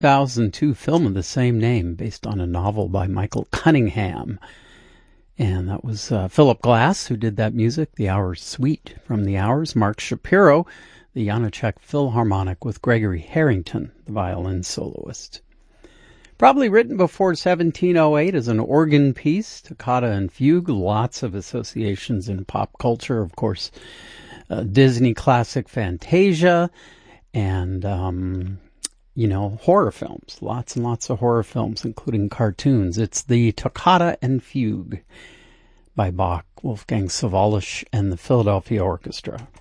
2002 film of the same name, based on a novel by Michael Cunningham. And that was Philip Glass who did that music, The Hours Suite from The Hours. Mark Shapiro, the Janacek Philharmonic with Gregory Harrington, the violin soloist. Probably written before 1708 as an organ piece, toccata and fugue, lots of associations in pop culture. Of course, Disney classic Fantasia and, horror films. Lots and lots of horror films, including cartoons. It's the Toccata and Fugue by Bach, Wolfgang Sawallisch, and the Philadelphia Orchestra.